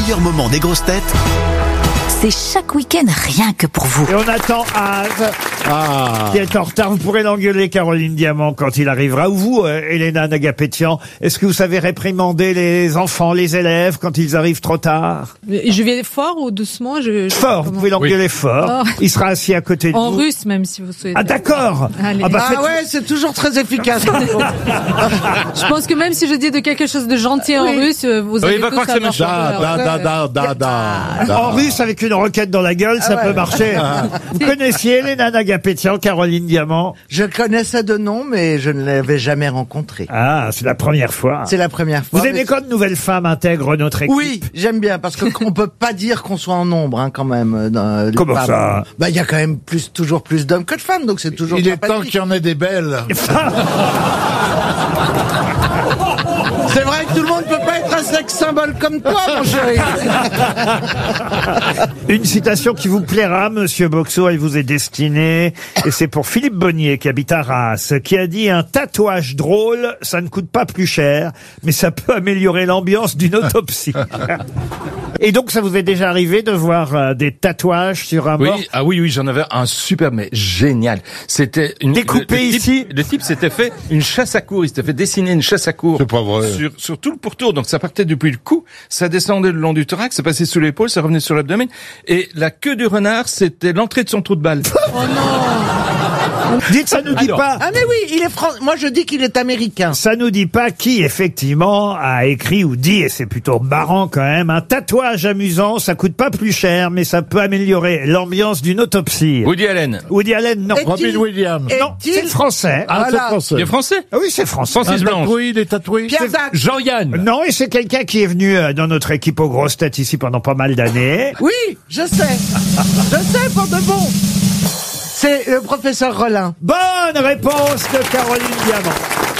meilleurs moments des grosses têtes, C'est chaque week-end rien que pour vous. Et on attend Az, qui est en retard. Vous pourrez l'engueuler, Caroline Diamant, quand il arrivera. Ou vous, Elena Nagapétian, est-ce que vous savez réprimander les enfants, les élèves, quand ils arrivent trop tard? Je vais fort ou doucement? Fort, vous pouvez l'engueuler fort. Oh. Il sera assis à côté de vous. En russe, même, si vous souhaitez. Ah, d'accord. Allez. Ouais, c'est toujours très efficace. Je pense que même si je dis de quelque chose de gentil en russe, vous allez tous avoir En russe, avec une roquette dans la gueule, ça peut marcher. Vous connaissiez Elena Nagapétian, Caroline Diamant? Je connaissais de nom, mais je ne l'avais jamais rencontrée. Ah, c'est la première fois. C'est la première fois. Vous aimez quand de nouvelles femmes intègrent notre équipe? Oui, j'aime bien, parce qu'on peut pas dire qu'on soit en nombre, hein, quand même. Comment femmes. ça? Bah, il y a quand même toujours plus d'hommes que de femmes, donc c'est toujours Il est temps qu'il y en ait des belles. C'est vrai que tout le monde peut pas être un sexe symbole comme toi, mon chéri. Une citation qui vous plaira, Monsieur Boxo, elle vous est destinée. Et c'est pour Philippe Bonnier, qui habite à Reims, qui a dit: un tatouage drôle, ça ne coûte pas plus cher, mais ça peut améliorer l'ambiance d'une autopsie. Et donc, ça vous est déjà arrivé de voir des tatouages sur un mort? Oui, j'en avais un super, mais génial. C'était une... Découpé ici? Le type s'était fait une chasse à courre, il s'était fait dessiner une chasse à courre. C'est pas vrai. Sur tout le pourtour, donc ça partait depuis le cou, ça descendait le long du thorax, ça passait sous l'épaule, ça revenait sur l'abdomen, et la queue du renard, c'était l'entrée de son trou de balle. Oh non! Dites, ça nous dit pas. Ah mais oui, il est moi je dis qu'il est américain. Ça nous dit pas qui, effectivement, a écrit ou dit, et c'est plutôt marrant quand même, un tatouage amusant, ça coûte pas plus cher, mais ça peut améliorer l'ambiance d'une autopsie. Woody Allen. Woody Allen, non. Robin Williams. Non, c'est français. Ah, Voilà. c'est français. Il est français? Ah oui, c'est français. Francis Blanche. Tatoué, il est tatoué. Pierre Dac. Jean-Yann. Non, et c'est quelqu'un qui est venu dans notre équipe aux grosses têtes ici pendant pas mal d'années. Oui, je sais. Je sais pour de bon. C'est le professeur Rollin. Bonne réponse de Caroline Diamant.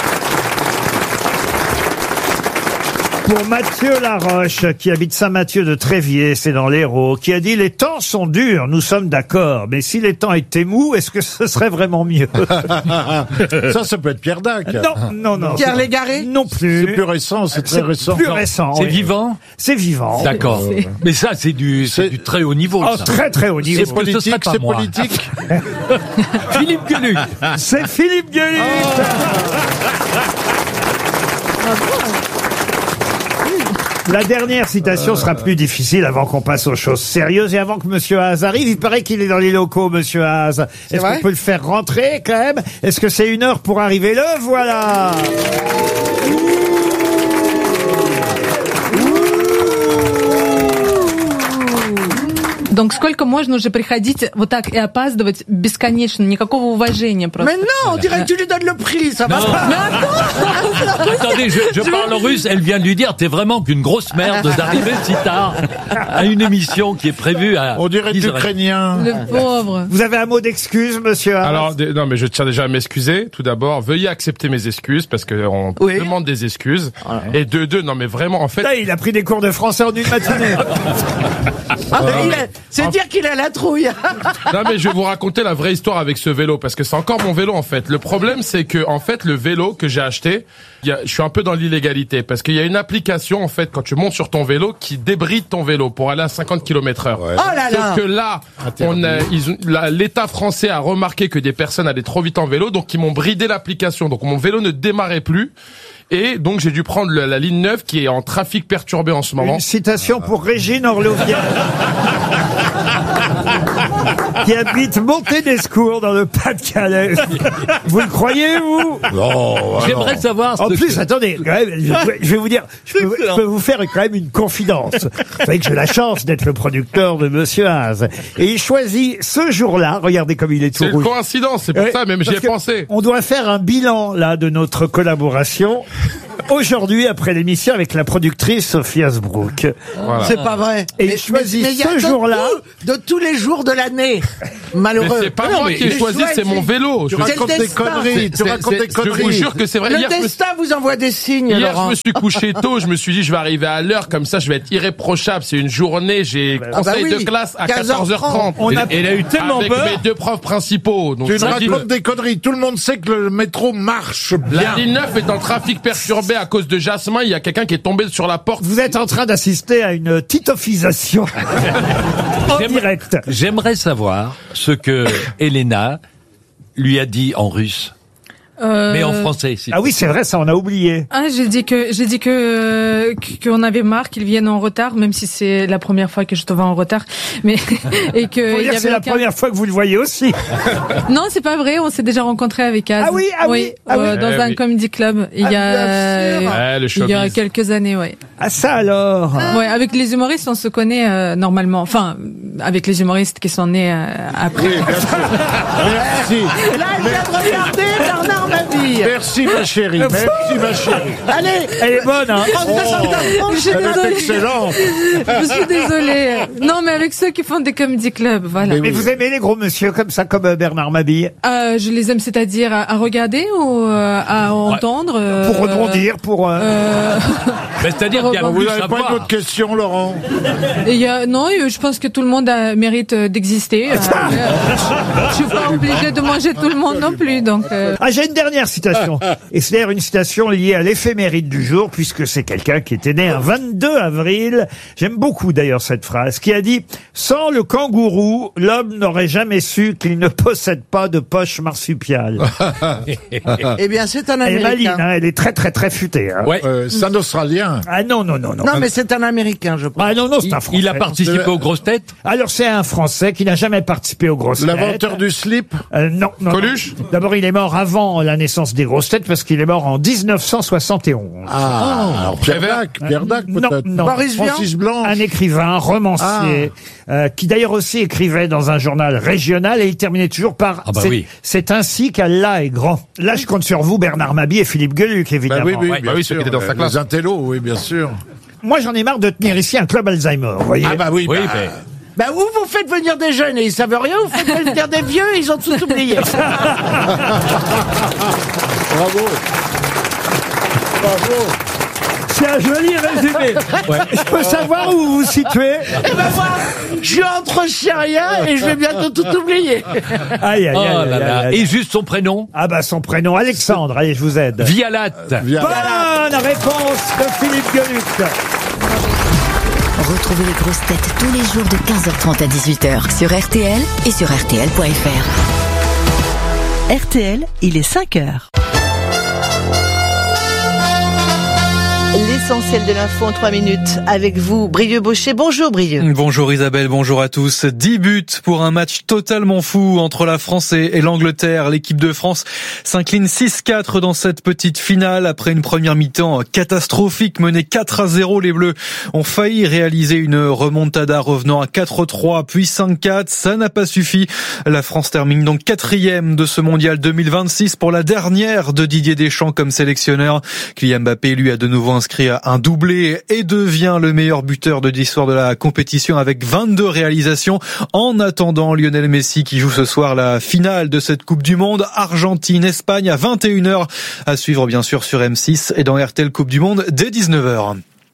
Pour Mathieu Laroche, qui habite Saint-Mathieu de Tréviers, c'est dans l'Hérault, qui a dit: les temps sont durs, nous sommes d'accord, mais si les temps étaient mous, est-ce que ce serait vraiment mieux? Ça peut être Pierre Dac. Non. Pierre Légaré? Non plus. C'est plus récent, c'est très récent. Plus récent. C'est oui. vivant? C'est vivant. D'accord. Mais ça, c'est du très haut niveau. Oh, ça. très très haut niveau. C'est politique, pas c'est moi. politique. Philippe Gueluc. C'est Philippe Gueluc. La dernière citation sera plus difficile avant qu'on passe aux choses sérieuses et avant que Monsieur Haas arrive. Il paraît qu'il est dans les locaux, Monsieur Haas. Est-ce vrai qu'on peut le faire rentrer quand même? Est-ce que c'est une heure pour arriver? Le voilà. Donc, сколько можно уже приходить вот так и опаздывать бесконечно? Никакого уважения просто. Mais non, on dirait que tu lui donnes le prix, ça va pas. Attendez, je parle en russe, elle vient de lui dire, t'es vraiment qu'une grosse merde d'arriver si tard à une émission qui est prévue à... On dirait ukrainien. Le pauvre. Vous avez un mot d'excuse, Monsieur Haas? Alors, non, mais je tiens déjà à m'excuser. Tout d'abord, veuillez accepter mes excuses parce que on demande des excuses. Et de deux, non, mais vraiment, en fait. Là, il a pris des cours de français en une matinée. C'est dire qu'il a la trouille. Non, mais je vais vous raconter la vraie histoire avec ce vélo parce que c'est encore mon vélo en fait. Le problème, c'est que en fait, le vélo que j'ai acheté, je suis un peu dans l'illégalité parce qu'il y a une application en fait quand tu montes sur ton vélo qui débride ton vélo pour aller à 50 km/h. Oh là là. Sauf que là, l'État français a remarqué que des personnes allaient trop vite en vélo, donc ils m'ont bridé l'application. Donc mon vélo ne démarrait plus. Et donc j'ai dû prendre la ligne 9 qui est en trafic perturbé en ce moment. Une citation pour Régine Orlovière. Qui habite Monténescour dans le Pas-de-Calais. Vous le croyez, vous? Non. J'aimerais savoir... En plus, attendez, quand même, je vais vous dire, je peux vous faire quand même une confidence. Vous savez que j'ai la chance d'être le producteur de Monsieur Haas. Et il choisit ce jour-là, regardez comme il est tout C'est une rouge. coïncidence, c'est pour ça, même j'y ai pensé. On doit faire un bilan, là, de notre collaboration. Aujourd'hui, après l'émission, avec la productrice Sophie Asbrook. Voilà. C'est pas vrai. Et il choisit mais il y a ce jour-là. de tous les jours de l'année. Malheureux. Mais c'est pas moi qui ai choisi, c'est mon vélo. Tu Je- racontes des conneries. Tu racontes des Je vous conneries. jure que c'est vrai. Le Hier, destin vous envoie des signes, Hier, Laurent. je me suis couché tôt, je me suis dit, je vais arriver à l'heure, comme ça, je vais être irréprochable. C'est une journée, j'ai conseil oui, de classe à 15h30. 14h30. Elle a eu tellement Avec peur. mes deux profs principaux. Donc, Tu je me dis, racontes des conneries. Tout le monde sait que le métro marche la bien. ligne 9 est en trafic perturbé. tombé à cause de Jasmin, il y a quelqu'un qui est tombé sur la porte. Vous êtes en train d'assister à une titofisation en direct. J'aimerais savoir ce que Elena lui a dit en russe. Mais en français, si. Ah oui, c'est vrai, ça, on a oublié. Ah, j'ai dit qu'on avait marre qu'ils viennent en retard, même si c'est la première fois que je te vois en retard. Mais, et que. Faut dire que c'est la première fois que vous le voyez aussi. Non, c'est pas vrai, on s'est déjà rencontrés avec Az. Ah oui, dans un comedy club. Il y a quelques années, ouais. Ah, ça alors. Ouais, avec les humoristes, on se connaît, normalement. Enfin, avec les humoristes qui sont nés, après. Oui, bien sûr. Merci. Là, il vient de regarder Bernard Mabille. Merci, ma chérie. Merci, ma chérie. Allez. Elle est bonne, hein. Je suis Elle est désolée. excellente. Je suis désolée. Non, mais avec ceux qui font des comedy clubs, voilà. Mais vous aimez les gros monsieur comme ça, comme Bernard Mabille? Je les aime, c'est-à-dire à regarder ou à entendre. Pour rebondir, pour... C'est-à-dire qu'il y a Vous plus n'avez à pas une voir. autre question, Laurent? Non, je pense que tout le monde mérite d'exister. Je suis pas obligée de manger tout le monde non plus, donc. Ah, j'ai une dernière citation. Et c'est d'ailleurs une citation liée à l'éphéméride du jour, puisque c'est quelqu'un qui était né un 22 avril. J'aime beaucoup d'ailleurs cette phrase, qui a dit « Sans le kangourou, l'homme n'aurait jamais su qu'il ne possède pas de poche marsupiale. » Eh bien, c'est un Elle est Américain. maligne, hein, elle est très très très futée. Hein. Ouais. C'est un Australien. Ah non, non, non, non. Non, mais c'est un Américain, je pense. Ah non, non, c'est un Français. Il a participé aux grosses têtes. Alors c'est un Français qui n'a jamais participé aux grosses têtes. L'inventeur du slip. Non, non. Coluche. Non. D'abord, il est mort avant la naissance des grosses têtes parce qu'il est mort en 1971. Alors Pierre Dac, peut-être. Non, Boris Vian. Francis Blanche. Un écrivain, romancier, qui d'ailleurs aussi écrivait dans un journal régional et il terminait toujours par Ah bah c'est, oui. c'est ainsi qu'Allah est grand. Là, je compte sur vous, Bernard Mabille et Philippe Gueluc, évidemment. Bah oui, oui, Ouais. bien Bah oui, sûr. ceux qui étaient dans sa classe. Les intellos, oui, bien sûr. Moi, j'en ai marre de tenir ici un club Alzheimer, vous voyez. Ah bah oui, Oui, bah, mais Bah, où vous faites venir des jeunes et ils savent rien, vous faites venir des vieux et ils ont tout oublié. bravo. Bravo. C'est un joli résumé. Je peux savoir où vous vous situez. Eh ben moi, je suis entre chien et rien et je vais bientôt tout oublier. Aïe, aïe, oh aïe, là aïe, là. aïe. Et juste son prénom, Ah bah son prénom, Alexandre. Allez, je vous aide. Vialat. Viens. Bonne réponse de Philippe Gueluc. Retrouvez les grosses têtes tous les jours de 15h30 à 18h sur RTL et sur RTL.fr. RTL, il est 5h. L'essentiel de l'info en 3 minutes avec vous, Brieux Baucher. Bonjour Brieux. Bonjour Isabelle, bonjour à tous. 10 buts pour un match totalement fou entre la France et l'Angleterre. L'équipe de France s'incline 6-4 dans cette petite finale. Après une première mi-temps catastrophique menée 4-0, les Bleus ont failli réaliser une remontada revenant à 4-3 puis 5-4. Ça n'a pas suffi. La France termine donc 4e de ce mondial 2026 pour la dernière de Didier Deschamps comme sélectionneur. Kylian Mbappé lui a de nouveau inscrit un doublé et devient le meilleur buteur de l'histoire de la compétition avec 22 réalisations. En attendant, Lionel Messi qui joue ce soir la finale de cette Coupe du Monde, Argentine-Espagne à 21h, à suivre bien sûr sur M6 et dans RTL Coupe du Monde dès 19h.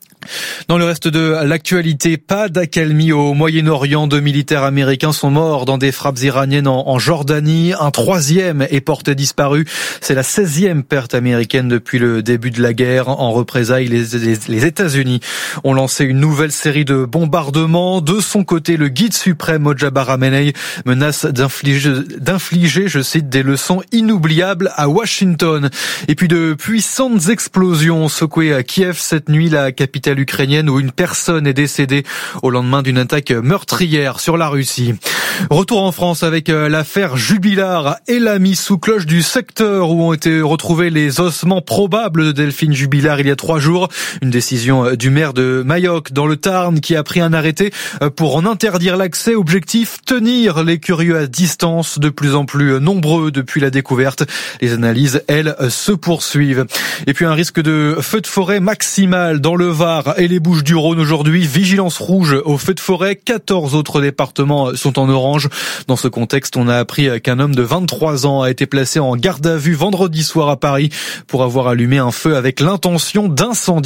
Dans le reste de l'actualité, pas d'accalmie au Moyen-Orient. 2 militaires américains sont morts dans des frappes iraniennes en Jordanie. Un 3e est porté disparu. C'est la 16e perte américaine depuis le début de la guerre. En représailles, les États-Unis ont lancé une nouvelle série de bombardements. De son côté, le guide suprême Mojtaba Khamenei menace d'infliger, je cite, des leçons inoubliables à Washington. Et puis de puissantes explosions ont secoué à Kiev cette nuit, la capitale ukrainienne, où une personne est décédée au lendemain d'une attaque meurtrière sur la Russie. Retour en France avec l'affaire Jubilard et la mise sous cloche du secteur où ont été retrouvés les ossements probables de Delphine Jubilard il y a 3 jours. Une décision du maire de Mayoc dans le Tarn qui a pris un arrêté pour en interdire l'accès. Objectif, tenir les curieux à distance, de plus en plus nombreux depuis la découverte. Les analyses, elles, se poursuivent. Et puis un risque de feu de forêt maximal dans le Var et les Bouches-du-Rhône aujourd'hui. Vigilance rouge aux feux de forêt. 14 autres départements sont en orange. Dans ce contexte, on a appris qu'un homme de 23 ans a été placé en garde à vue vendredi soir à Paris pour avoir allumé un feu avec l'intention d'incendier